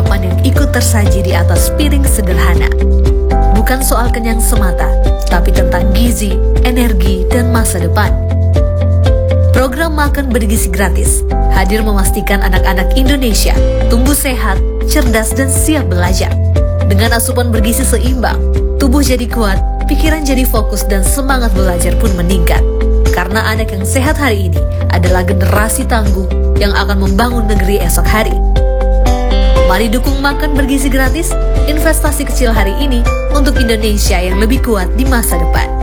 pengalaman yang ikut tersaji di atas piring sederhana. Bukan soal kenyang semata, tapi tentang gizi, energi, dan masa depan. Program Makan Bergizi Gratis hadir memastikan anak-anak Indonesia tumbuh sehat, cerdas, dan siap belajar. Dengan asupan bergizi seimbang, tubuh jadi kuat, pikiran jadi fokus, dan semangat belajar pun meningkat. Karena anak yang sehat hari ini adalah generasi tangguh yang akan membangun negeri esok hari. Mari dukung Makan Bergizi Gratis, investasi kecil hari ini untuk Indonesia yang lebih kuat di masa depan.